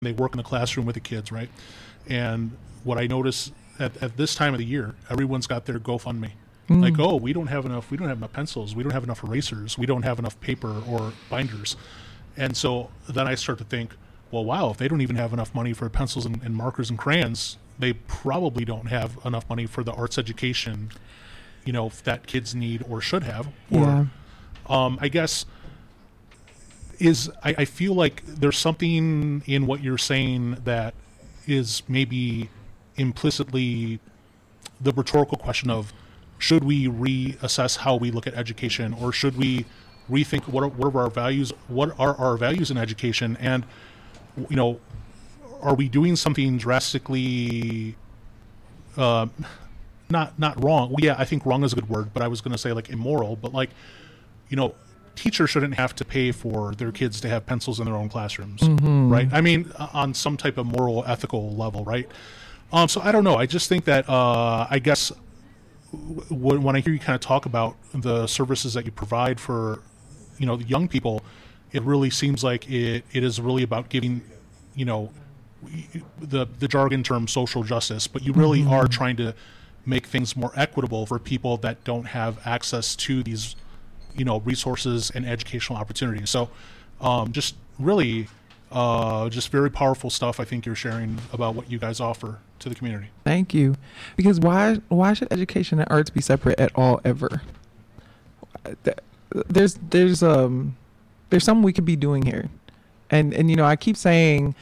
they work in the classroom with the kids, right? And what I notice at this time of the year, everyone's got their GoFundMe. Like, oh, we don't have enough pencils, we don't have enough erasers, we don't have enough paper or binders. And so then I start to think, well, wow, if they don't even have enough money for pencils and markers and crayons, they probably don't have enough money for the arts education, that kids need or should have. Or, I guess I feel like there's something in what you're saying that is maybe implicitly the rhetorical question of, should we reassess how we look at education, or should we rethink what are our values? What are our values in education? And, are we doing something drastically, not wrong? Well, yeah, I think wrong is a good word, but I was going to say like immoral, but like, teachers shouldn't have to pay for their kids to have pencils in their own classrooms, right? I mean, on some type of moral, ethical level, right? So I don't know. I just think that, I guess, when I hear you kind of talk about the services that you provide for, the young people, it really seems like it is really about giving, the jargon term social justice, but you really are trying to make things more equitable for people that don't have access to these, resources and educational opportunities. So just really just very powerful stuff I think you're sharing about what you guys offer to the community. Thank you. Because why should education and arts be separate at all ever? There's something we could be doing here. And I keep saying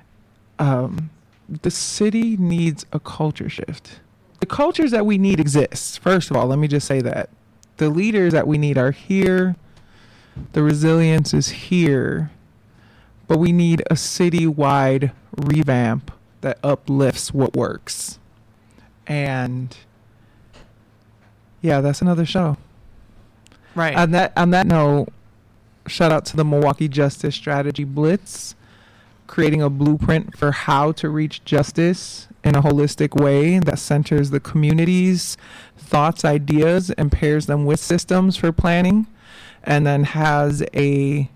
the city needs a culture shift. The cultures that we need exist. First of all, let me just say that. The leaders that we need are here. The resilience is here. But we need a citywide revamp that uplifts what works. And yeah, that's another show. Right. On that note, shout out to the Milwaukee Justice Strategy Blitz, creating a blueprint for how to reach justice in a holistic way that centers the community's thoughts, ideas, and pairs them with systems for planning, and then has a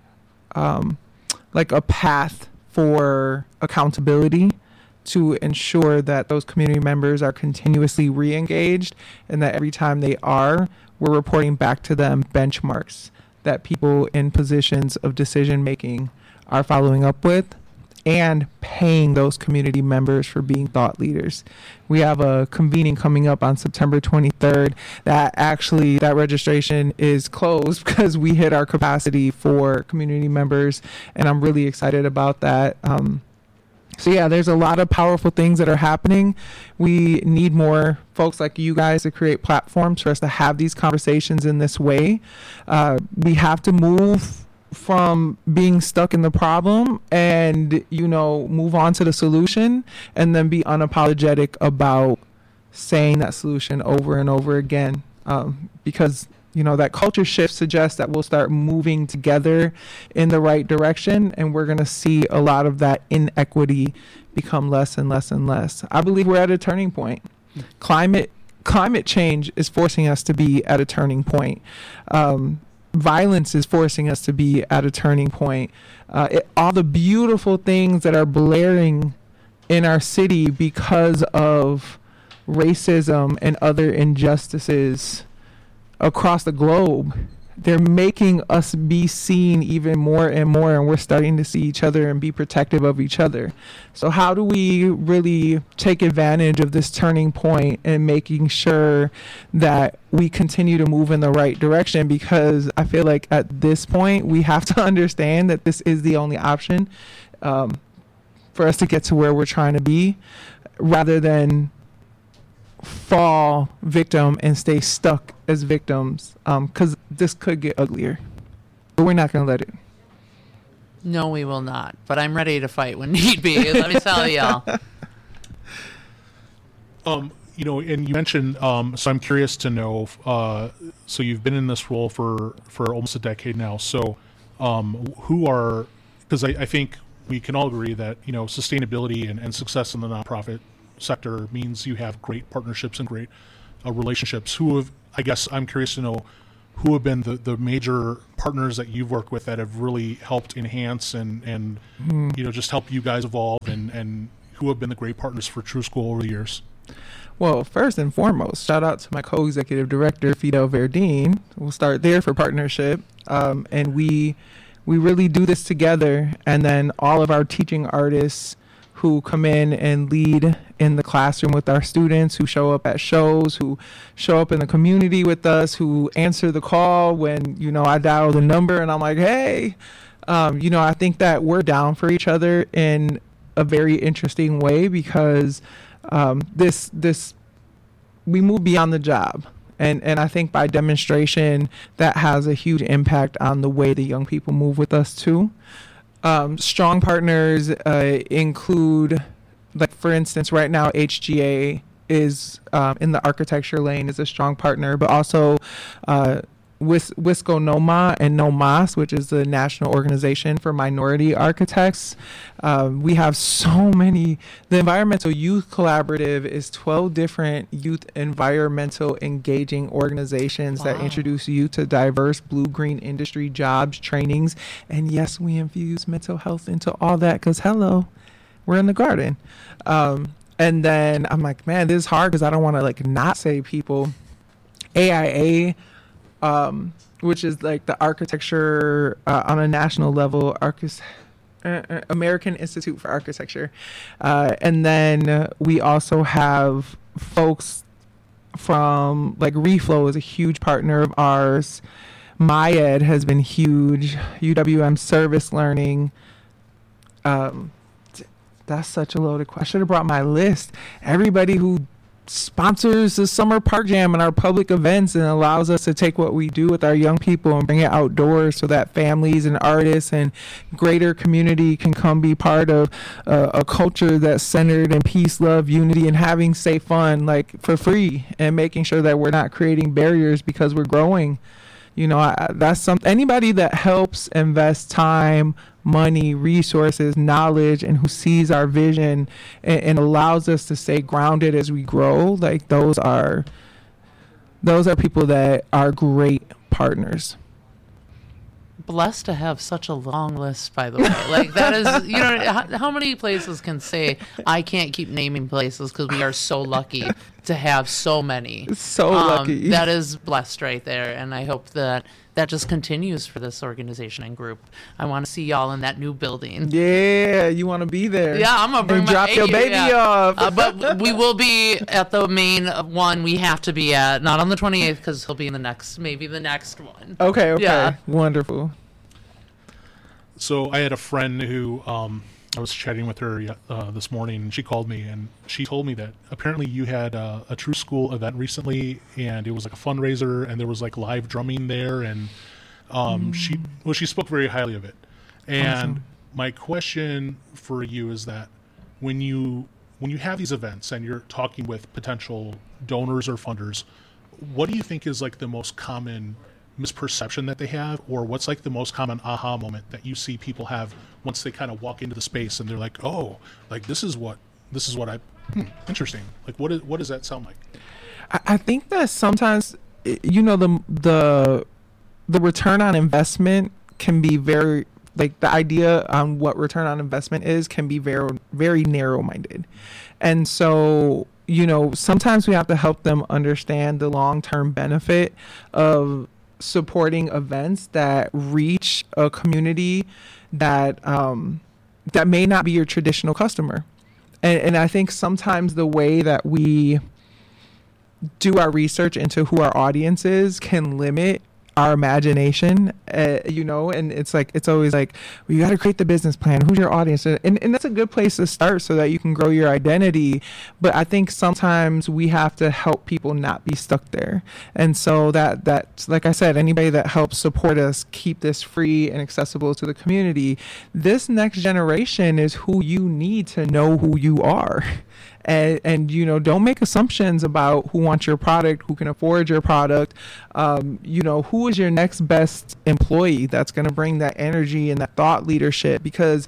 path for accountability to ensure that those community members are continuously re-engaged, and that every time they are, we're reporting back to them benchmarks that people in positions of decision making are following up with, and paying those community members for being thought leaders. We have a convening coming up on September 23rd that registration is closed because we hit our capacity for community members, and I'm really excited about that. So yeah, there's a lot of powerful things that are happening. We need more folks like you guys to create platforms for us to have these conversations in this way. We have to move from being stuck in the problem and, move on to the solution, and then be unapologetic about saying that solution over and over again. Because, that culture shift suggests that we'll start moving together in the right direction, and we're going to see a lot of that inequity become less and less and less. I believe we're at a turning point. Climate change is forcing us to be at a turning point. Violence is forcing us to be at a turning point. All the beautiful things that are blaring in our city because of racism and other injustices across the globe, they're making us be seen even more and more, and we're starting to see each other and be protective of each other. So how do we really take advantage of this turning point and making sure that we continue to move in the right direction? Because I feel like at this point we have to understand that this is the only option for us to get to where we're trying to be, rather than fall victim and stay stuck as victims, because this could get uglier, but we're not going to let it. No, we will not, but I'm ready to fight when need be. Let me tell y'all. And you mentioned, so I'm curious to know, so you've been in this role for almost a decade now, so because I think we can all agree that sustainability and success in the nonprofit sector means you have great partnerships and great relationships. I guess I'm curious to know, who have been the major partners that you've worked with that have really helped enhance and just help you guys evolve, and who have been the great partners for True School over the years? Well, first and foremost, shout out to my co-executive director, Fidel Verdine. We'll start there for partnership. And we really do this together. And then all of our teaching artists who come in and lead in the classroom with our students, who show up at shows, who show up in the community with us, who answer the call when, I dial the number and I'm like, hey, I think that we're down for each other in a very interesting way, because we move beyond the job. And I think by demonstration, that has a huge impact on the way the young people move with us too. Strong partners include, like, for instance, right now, HGA is in the architecture lane, is a strong partner, but also Wisco Noma and NOMAS, which is the National Organization for Minority Architects. We have so many. The Environmental Youth Collaborative is 12 different youth environmental engaging organizations that introduce youth to diverse blue-green industry jobs, trainings, and yes, we infuse mental health into all that, because hello, we're in the garden. And then I'm like, man, this is hard because I don't want to not say people. AIA, which is like the architecture on a national level, American Institute for Architecture. And then we also have folks from, like, Reflow is a huge partner of ours. MyEd has been huge. UWM Service Learning. That's such a loaded question. I should have brought my list. Everybody who sponsors the Summer Park Jam and our public events and allows us to take what we do with our young people and bring it outdoors so that families and artists and greater community can come be part of a culture that's centered in peace, love, unity, and having safe fun, like, for free, and making sure that we're not creating barriers because we're growing. That's anybody that helps invest time, money, resources, knowledge, and who sees our vision and allows us to stay grounded as we grow. Like, those are people that are great partners. Blessed to have such a long list, by the way. Like, that is, how many places can say, I can't keep naming places because we are so lucky to have so many. So lucky. That is blessed right there. And I hope that just continues for this organization and group. I want to see y'all in that new building. Yeah, you want to be there. Yeah, I'm going to bring drop your baby off. But we will be at the main one we have to be at, not on the 28th, because he'll be in maybe the next one. Okay. Yeah. Wonderful. So I had a friend who I was chatting with her this morning, and she called me and she told me that apparently you had a True School event recently, and it was like a fundraiser, and there was like live drumming there, and she spoke very highly of it. And awesome. My question for you is that when you have these events and you're talking with potential donors or funders, what do you think is like the most common misperception that they have, or what's like the most common aha moment that you see people have once they kind of walk into the space and they're like, oh, like this is what interesting. Like what does that sound like? I think that sometimes, the return on investment can be very, like, the idea on what return on investment is can be very, very narrow-minded. And so, sometimes we have to help them understand the long-term benefit of supporting events that reach a community that that may not be your traditional customer. And I think sometimes the way that we do our research into who our audience is can limit our imagination, and it's always like, well, you got to create the business plan. Who's your audience? And that's a good place to start so that you can grow your identity. But I think sometimes we have to help people not be stuck there. And so that's, like I said, anybody that helps support us keep this free and accessible to the community, this next generation is who you need to know who you are. And don't make assumptions about who wants your product, who can afford your product. Who is your next best employee that's going to bring that energy and that thought leadership? Because,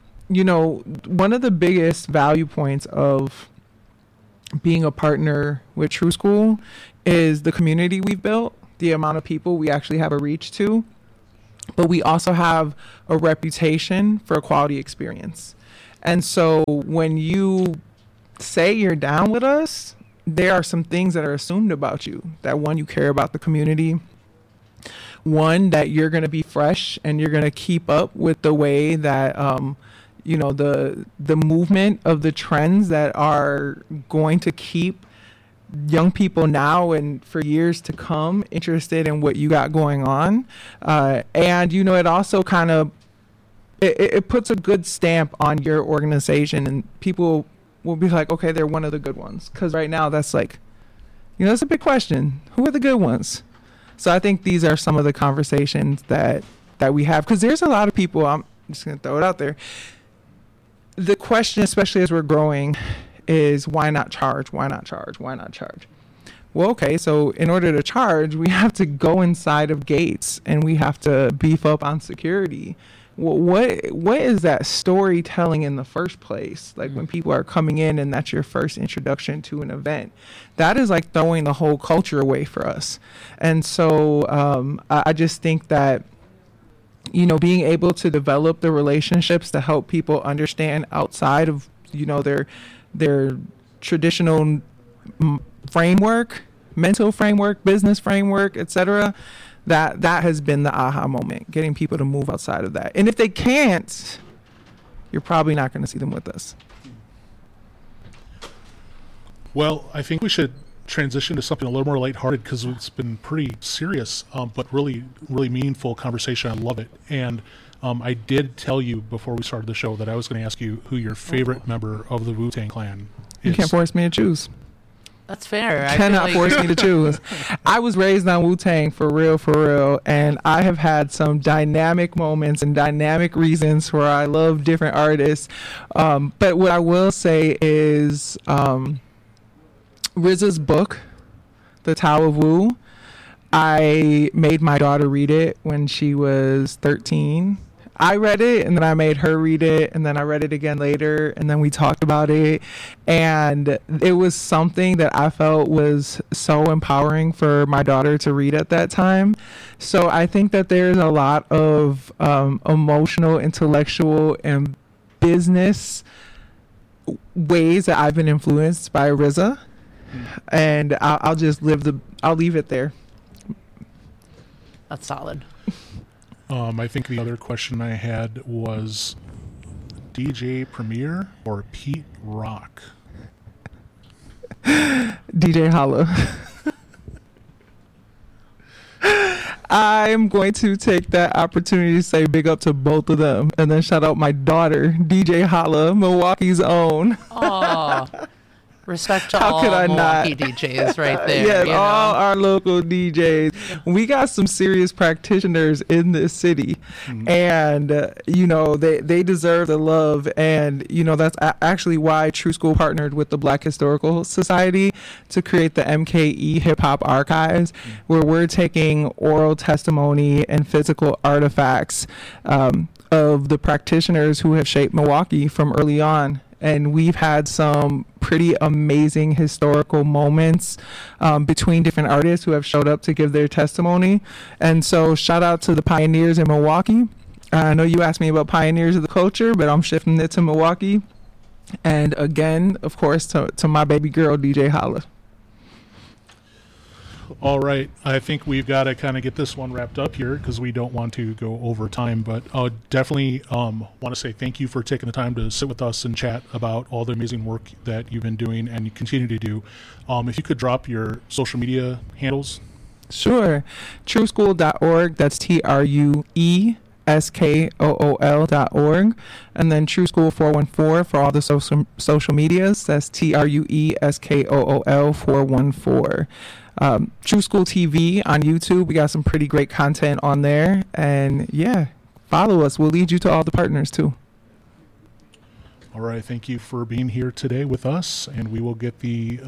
one of the biggest value points of being a partner with True School is the community we've built. the amount of people we actually have a reach to, but we also have a reputation for a quality experience. And so when you say you're down with us, there are some things that are assumed about you. That one, you care about the community. One, that you're going to be fresh and you're going to keep up with the way that, the movement of the trends that are going to keep young people now and for years to come interested in what you got going on. And, it also kind of, it puts a good stamp on your organization, and people will be like, okay, they're one of the good ones. Because right now that's like, that's a big question. Who are the good ones? So I think these are some of the conversations that we have, because there's a lot of people, I'm just going to throw it out there. The question, especially as we're growing, is why not charge? Why not charge? Why not charge? Well, okay, so in order to charge, we have to go inside of gates and we have to beef up on security. What is that storytelling in the first place? Like when people are coming in and that's your first introduction to an event, that is like throwing the whole culture away for us. And so I just think that, being able to develop the relationships to help people understand outside of, their traditional framework, mental framework, business framework, etc., that has been the aha moment, getting people to move outside of that. And if they can't, you're probably not going to see them with us. Well, I think we should transition to something a little more lighthearted, because it's been pretty serious, but really, really meaningful conversation. I love it. And I did tell you before we started the show that I was going to ask you who your favorite member of the Wu-Tang Clan is. You can't force me to choose. That's fair. You cannot force me to choose. I was raised on Wu-Tang for real, and I have had some dynamic moments and dynamic reasons where I love different artists. But what I will say is RZA's book, The Tao of Wu, I made my daughter read it when she was 13. I read it, and then I made her read it, and then I read it again later, and then we talked about it. And it was something that I felt was so empowering for my daughter to read at that time. So I think that there's a lot of emotional, intellectual, and business ways that I've been influenced by RZA. And I'll just I'll leave it there. That's solid. I think the other question I had was DJ Premier or Pete Rock? DJ Holla. I'm going to take that opportunity to say big up to both of them, and then shout out my daughter, DJ Holla, Milwaukee's own. Oh, respect to How all could I Milwaukee not? DJs right there. Yes, you all know? our local DJs. We got some serious practitioners in this city, and they deserve the love. And that's actually why True School partnered with the Black Historical Society to create the MKE Hip Hop Archives, where we're taking oral testimony and physical artifacts of the practitioners who have shaped Milwaukee from early on. And we've had some pretty amazing historical moments between different artists who have showed up to give their testimony. And so shout out to the pioneers in Milwaukee. I know you asked me about pioneers of the culture, but I'm shifting it to Milwaukee. And again, of course, to my baby girl, DJ Holla. All right. I think we've got to kind of get this one wrapped up here because we don't want to go over time. But I definitely want to say thank you for taking the time to sit with us and chat about all the amazing work that you've been doing and you continue to do. If you could drop your social media handles. Sure. TrueSchool.org. That's TrueSchool.org. And then True School 414 for all the social medias. That's TrueSchool 414. True School TV on YouTube. We got some pretty great content on there. And yeah, follow us. We'll lead you to all the partners too. All right. Thank you for being here today with us. And we will get the...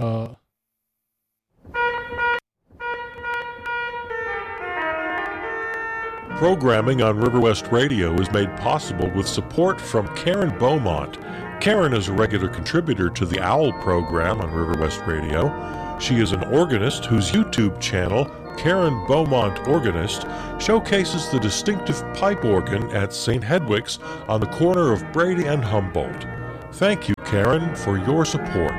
Programming on River West Radio is made possible with support from Karen Beaumont. Karen is a regular contributor to the OWL program on River West Radio. She is an organist whose YouTube channel, Karen Beaumont, organist, showcases the distinctive pipe organ at St. Hedwig's on the corner of Brady and Humboldt. Thank you, Karen, for your support.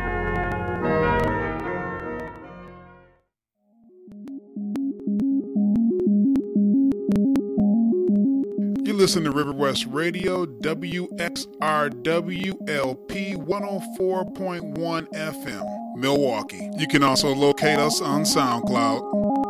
You listen to River West Radio, WXRWLP 104.1 FM, Milwaukee. You can also locate us on SoundCloud.